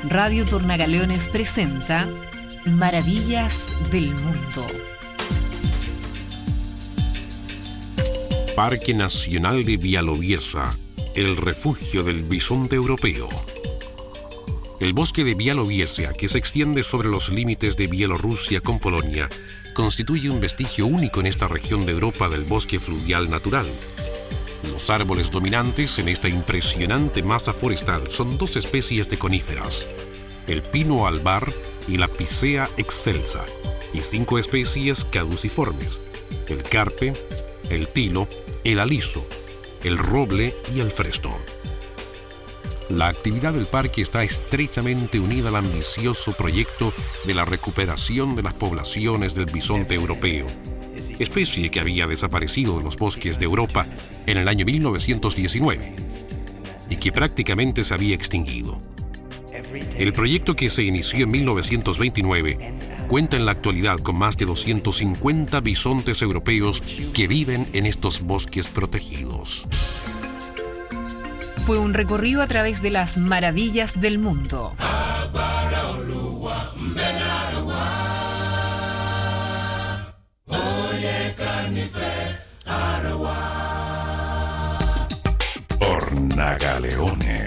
Radio Tornagaleones presenta Maravillas del Mundo. Parque Nacional de Bialowieza, el refugio del bisonte europeo. El bosque de Bialowieza, que se extiende sobre los límites de Bielorrusia con Polonia, constituye un vestigio único en esta región de Europa del bosque fluvial natural. Los árboles dominantes en esta impresionante masa forestal son dos especies de coníferas, el pino albar y la picea excelsa, y 5 especies caduciformes, el carpe, el tilo, el aliso, el roble y el fresno. La actividad del parque está estrechamente unida al ambicioso proyecto de la recuperación de las poblaciones del bisonte europeo, especie que había desaparecido de los bosques de Europa en el año 1919 y que prácticamente se había extinguido. El proyecto, que se inició en 1929, cuenta en la actualidad con más de 250 bisontes europeos que viven en estos bosques protegidos. Fue un recorrido a través de las maravillas del mundo. Tornagaleones.